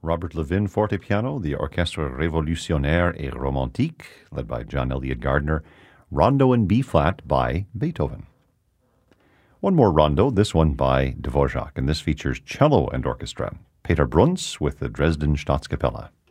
Robert Levin, forte piano, the Orchestre Révolutionnaire et Romantique, led by John Elliott Gardner, Rondo in B-flat by Beethoven. One more rondo, this one by Dvorak, and this features cello and orchestra. Peter Bruns with the Dresden Staatskapelle.